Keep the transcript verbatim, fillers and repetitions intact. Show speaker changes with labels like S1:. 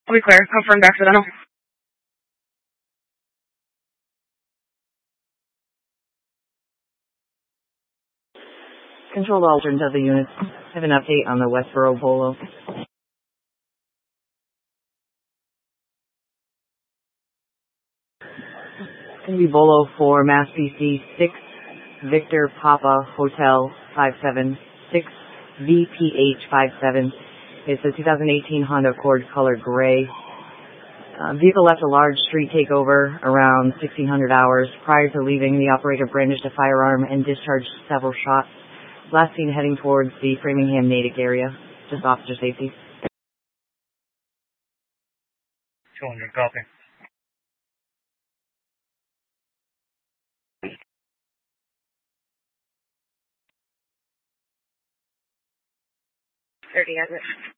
S1: I'll be clear. Confirmed accidental.
S2: Controlled alternates of the units. Have an update on the Westboro Bolo. It's going to be Bolo for Mass B C six, Victor Papa Hotel five seven six, V P H five seven. It's a two thousand eighteen Honda Accord color gray. Uh, vehicle left a large street takeover around sixteen hundred hours. Prior to leaving, the operator brandished a firearm and discharged several shots. Last seen heading towards the Framingham Natick area. Just officer safety.
S3: two hundred, copy.
S1: thirty, has it?